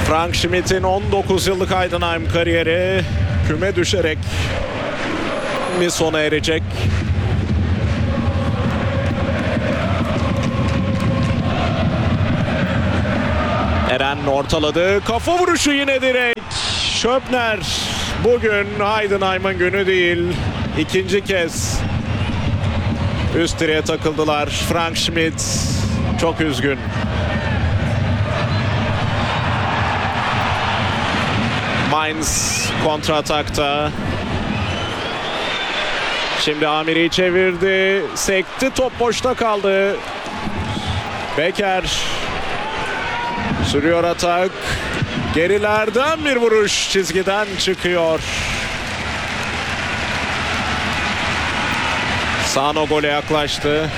Frank Schmidt'in 19 yıllık Heidenheim kariyeri küme düşerek mi sona erecek? Eren ortaladı. Kafa vuruşu yine direkt. Schöpner bugün Heidenheim'ın günü değil. İkinci kez üst direğe takıldılar. Frank Schmidt çok üzgün. Mainz kontratakta. Şimdi Amiri'yi çevirdi. Sekti. Top boşta kaldı. Becker sürüyor atak. Gerilerden bir vuruş çizgiden çıkıyor. Sano gole yaklaştı.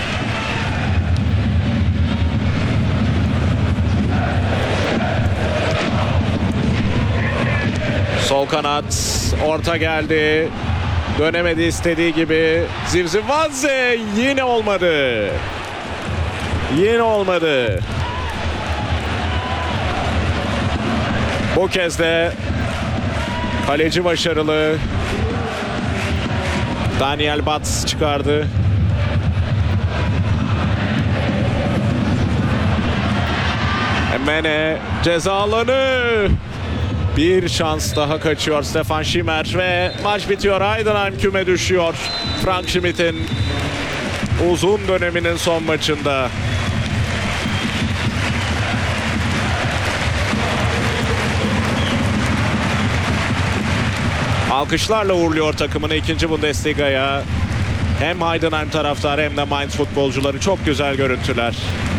Sol kanat orta geldi. Dönemedi istediği gibi. Zivzivadze yine olmadı. Yine olmadı. Bu kez de kaleci başarılı. Daniel Batz çıkardı. Mene ceza alanı. Bir şans daha kaçıyor Stefan Schimmer ve maç bitiyor. Heidenheim küme düşüyor. Frank Schmidt'in uzun döneminin son maçında. Alkışlarla uğurluyor takımını 2. Bundesliga'ya. Hem Heidenheim taraftarı hem de Mainz futbolcuları. Çok güzel görüntüler.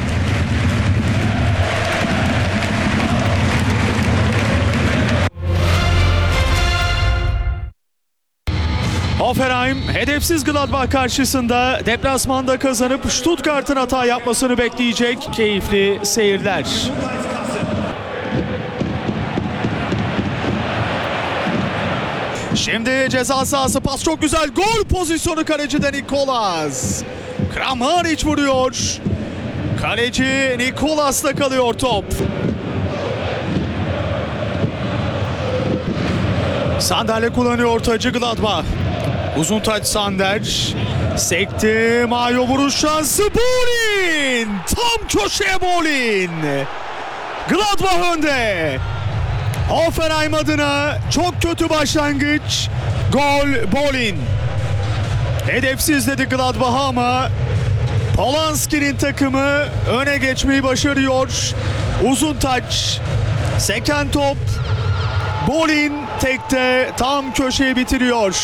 Hoffenheim hedefsiz Gladbach karşısında deplasmanda kazanıp Stuttgart'ın hata yapmasını bekleyecek. Keyifli seyirler. Şimdi ceza sahası, pas çok güzel. Gol pozisyonu kaleciden Nikolas. Kramaric vuruyor. Kaleci Nikolas'ta kalıyor top. Sander'le kullanıyor ortacı Gladbach. Uzun taç Sander. Sekti. Mayo vuruş şansı. Bolin. Tam köşeye Bolin. Gladbach önde. Hoffenheim adına çok kötü başlangıç. Gol Bolin. Hedefsiz dedi Gladbach ama Polanski'nin takımı öne geçmeyi başarıyor. Uzun taç. Seken top. Bolin tekte tam köşeyi bitiriyor.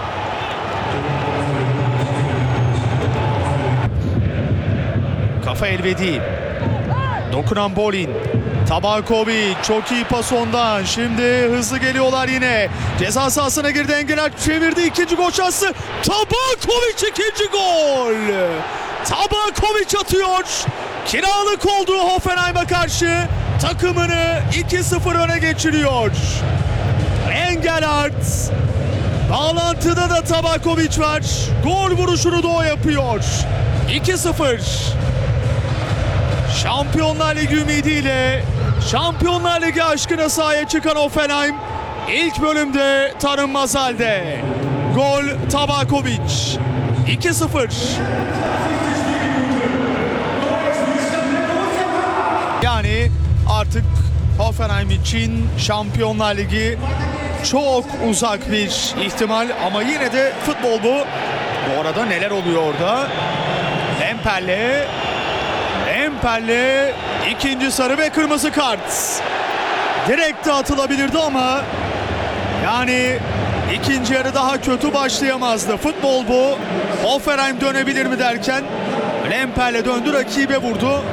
Kafa Elvedi. Dokunan Bolin. Tabakovic çok iyi pas ondan. Şimdi hızlı geliyorlar yine. Ceza sahasına girdi. Engeler çevirdi. İkinci gol şansı. Tabakovic ikinci gol. Tabakovic atıyor. Kiralık olduğu Hoffenheim'a karşı takımını 2-0 öne geçiriyor. Engelhardt. Bağlantıda da Tabakovic var. Gol vuruşunu da o yapıyor. 2-0. Şampiyonlar Ligi ümidiyle Şampiyonlar Ligi aşkına sahaya çıkan Hoffenheim ilk bölümde tanınmaz halde. Gol Tabakovic. 2-0. Yani artık Hoffenheim için Şampiyonlar Ligi çok uzak bir ihtimal ama yine de futbol bu. Bu arada neler oluyor orada? Emper'le ikinci sarı ve kırmızı kart. Direkt de atılabilirdi ama yani ikinci yarı daha kötü başlayamazdı. Futbol bu. Hoffenheim dönebilir mi derken Emper'le döndü, rakibe vurdu.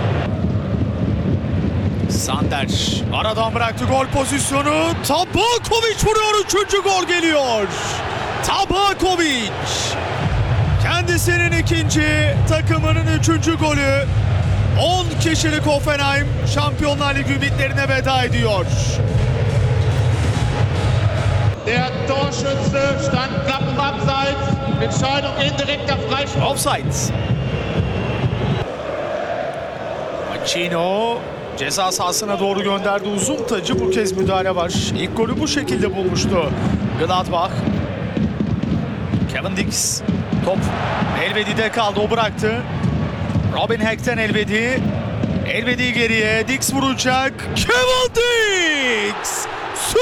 Sander aradan bıraktı, gol pozisyonu. Tabakovic vuruyor, 3. gol geliyor. Tabakovic. Kendisinin ikinci, takımının 3. golü. 10 kişilik Hoffenheim Şampiyonlar Ligi ümitlerine veda ediyor. Der Torschütze stand knapp abseits. Entscheidung indirekter Freistoß. Offside. Machino Ceza sahasına doğru gönderdi uzun tacı. Bu kez müdahale var. İlk golü bu şekilde bulmuştu Gladbach. Kevin Dix. Top Elvedi'de kaldı. O bıraktı. Robin Heck'ten Elvedi. Elvedi geriye. Dix vuracak. Kevin Dix!